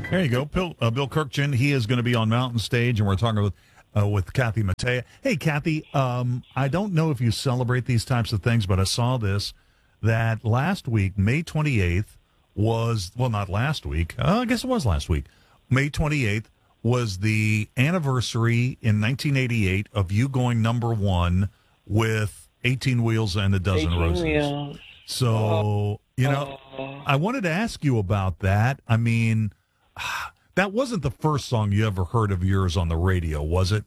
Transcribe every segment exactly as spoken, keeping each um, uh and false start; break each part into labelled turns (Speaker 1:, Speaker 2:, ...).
Speaker 1: There you go. Bill, uh, Bill Kirkjian, he is going to be on Mountain Stage, and we're talking with uh, with Kathy Mattea. Hey, Kathy, um, I don't know if you celebrate these types of things, but I saw this, that last week, May twenty-eighth, was, well, not last week, uh, I guess it was last week, May twenty-eighth was the anniversary in nineteen eighty-eight of you going number one with eighteen Wheels and a Dozen
Speaker 2: eighteen
Speaker 1: Roses.
Speaker 2: Wheels.
Speaker 1: So, you know,
Speaker 2: Oh.
Speaker 1: I wanted to ask you about that. I mean, that wasn't the first song you ever heard of yours on the radio, was it?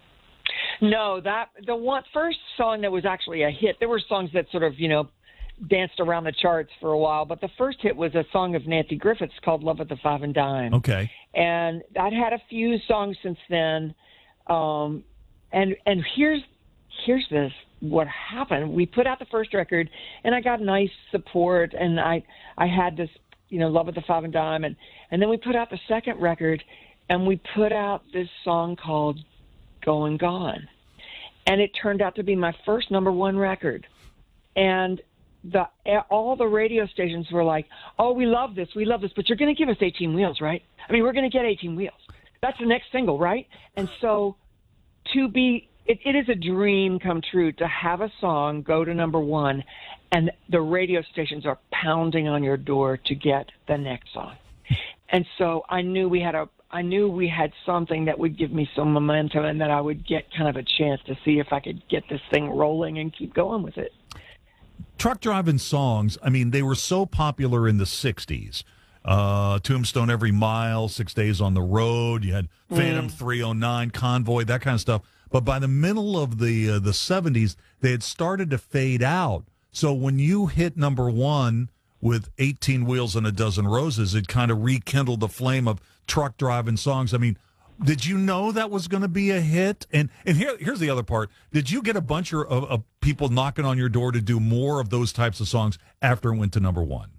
Speaker 2: No, that the one first song that was actually a hit. There were songs that sort of, you know, danced around the charts for a while, but the first hit was a song of Nancy Griffith's called "Love at the Five and Dime."
Speaker 1: Okay.
Speaker 2: And I'd had a few songs since then. Um, and and here's here's this what happened. We put out the first record, and I got nice support, and I I had this, you know, "Love at the Five and Dime," and and then we put out the second record, and we put out this song called "Going Gone," and it turned out to be my first number one record. And the all the radio stations were like, "Oh, we love this, we love this, but you're going to give us eighteen Wheels, right? I mean, we're going to get eighteen Wheels. That's the next single, right?" And so, to be, it, it is a dream come true to have a song go to number one, and the radio stations are pounding on your door to get the next song. And so I knew we had a, I knew we had something that would give me some momentum, and that I would get kind of a chance to see if I could get this thing rolling and keep going with it.
Speaker 1: Truck driving songs, I mean, they were so popular in the sixties. Uh, Tombstone Every Mile, Six Days on the Road, you had Phantom mm. three oh nine, Convoy, that kind of stuff. But by the middle of the uh, the seventies, they had started to fade out. So when you hit number one with eighteen Wheels and a Dozen Roses, it kind of rekindled the flame of truck driving songs. I mean, did you know that was going to be a hit? And and here here's the other part. Did you get a bunch of, of people knocking on your door to do more of those types of songs after it went to number one?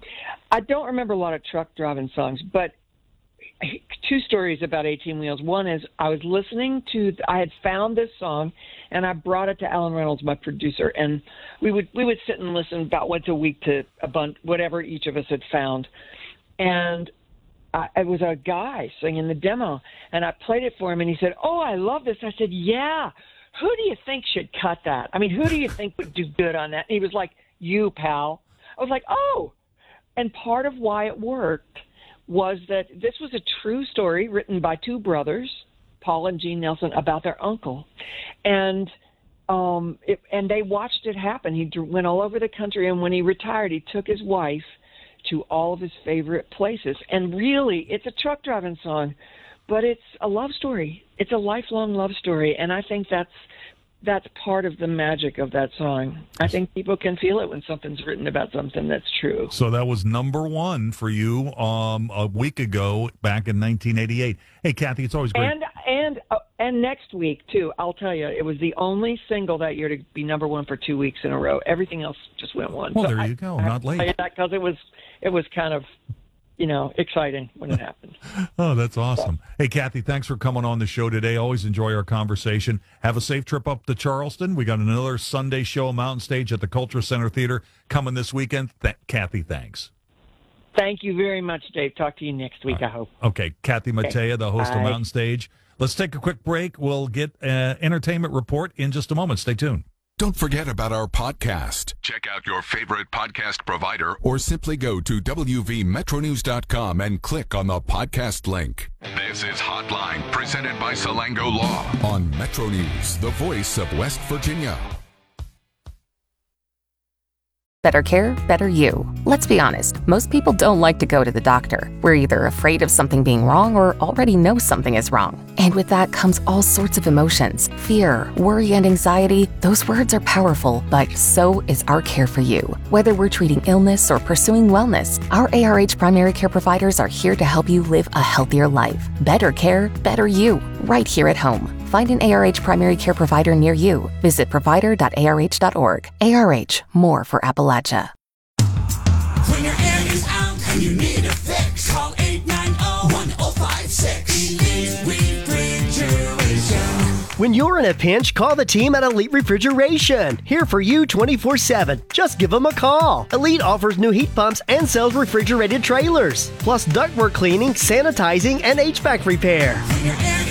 Speaker 2: I don't remember a lot of truck driving songs, but two stories about eighteen Wheels. One is I was listening to, I had found this song, and I brought it to Alan Reynolds, my producer, and we would we would sit and listen about once a week to a bunch, whatever each of us had found. And I, it was a guy singing the demo, and I played it for him, and he said, "Oh, I love this." I said, "Yeah. Who do you think should cut that? I mean, who do you think would do good on that?" And he was like, "You, pal." I was like, "Oh." And part of why it worked was that this was a true story written by two brothers, Paul and Gene Nelson, about their uncle. And um, it, and they watched it happen. He went all over the country, and when he retired, he took his wife to all of his favorite places. And really, it's a truck driving song, but it's a love story. It's a lifelong love story, and I think that's that's part of the magic of that song. I think people can feel it when something's written about something that's true.
Speaker 1: So that was number one for you um, a week ago, back in nineteen eighty-eight. Hey, Kathy, it's always great.
Speaker 2: And and uh, and next week too. I'll tell you, it was the only single that year to be number one for two weeks in a row. Everything else just went one.
Speaker 1: Well,
Speaker 2: so
Speaker 1: there
Speaker 2: I,
Speaker 1: you go.
Speaker 2: I
Speaker 1: Not late.
Speaker 2: Because it was it was kind of, you know, exciting when it happened.
Speaker 1: Oh, that's awesome. Hey, Kathy, thanks for coming on the show today. Always enjoy our conversation. Have a safe trip up to Charleston. We got another Sunday show, Mountain Stage at the Culture Center Theater, coming this weekend. Th- Kathy, thanks.
Speaker 2: Thank you very much, Dave. Talk to you next week,
Speaker 1: right.
Speaker 2: I hope.
Speaker 1: Okay, Kathy Mattea, the host
Speaker 2: Bye.
Speaker 1: of Mountain Stage. Let's take a quick break. We'll get an entertainment report in just a moment. Stay tuned.
Speaker 3: Don't forget about our podcast. Check out your favorite podcast provider or simply go to w v metro news dot com and click on the podcast link. This is Hotline, presented by Salango Law on Metro News, the voice of West Virginia.
Speaker 4: Better care, better you. Let's be honest, most people don't like to go to the doctor. We're either afraid of something being wrong or already know something is wrong. And with that comes all sorts of emotions. Fear, worry, and anxiety. Those words are powerful, but so is our care for you. Whether we're treating illness or pursuing wellness, our A R H primary care providers are here to help you live a healthier life. Better care, better you, right here at home. Find an A R H primary care provider near you. Visit provider dot a r h dot org. A R H, more for Appalachia.
Speaker 5: When your air is out and you need a fix, call eight nine zero, one zero five six. Elite Refrigeration.
Speaker 6: When you're in a pinch, call the team at Elite Refrigeration. Here for you twenty-four seven. Just give them a call. Elite offers new heat pumps and sells refrigerated trailers, plus ductwork cleaning, sanitizing, and H V A C repair.